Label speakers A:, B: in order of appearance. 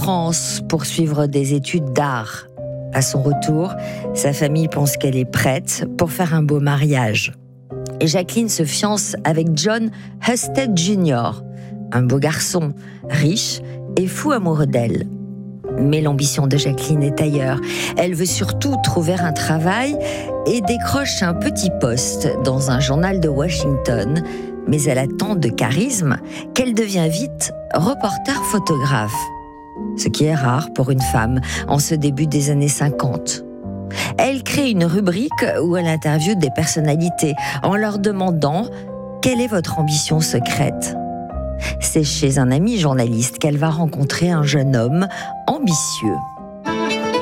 A: France pour suivre des études d'art. À son retour, sa famille pense qu'elle est prête pour faire un beau mariage. Et Jacqueline se fiance avec John Husted Jr., un beau garçon, riche et fou amoureux d'elle. Mais l'ambition de Jacqueline est ailleurs. Elle veut surtout trouver un travail et décroche un petit poste dans un journal de Washington. Mais elle a tant de charisme qu'elle devient vite reporter photographe. Ce qui est rare pour une femme en ce début des années 50. Elle crée une rubrique où elle interviewe des personnalités en leur demandant « Quelle est votre ambition secrète ?» C'est chez un ami journaliste qu'elle va rencontrer un jeune homme ambitieux.